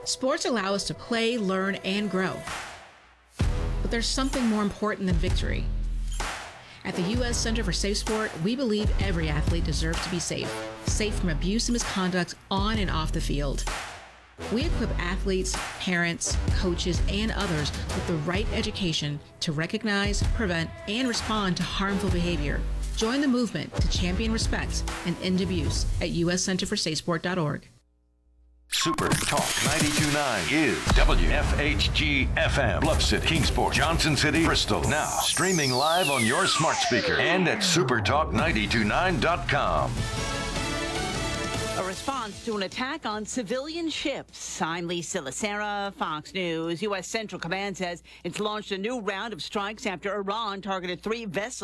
Sports allow us to play, learn, and grow. But there's something more important than victory. At the U.S. Center for Safe Sport, we believe every athlete deserves to be safe. Safe from abuse and misconduct on and off the field. We equip athletes, parents, coaches, and others with the right education to recognize, prevent, and respond to harmful behavior. Join the movement to champion respect and end abuse at uscenterforsafesport.org. Super Talk 92.9 is WFHG FM, Bluff City, Kingsport, Johnson City, Bristol. Now streaming live on your smart speaker and at supertalk929.com. A response to an attack on civilian ships. I'm Lisa Lacera, Fox News. U.S. Central Command says it's launched a new round of strikes after Iran targeted 3 vessels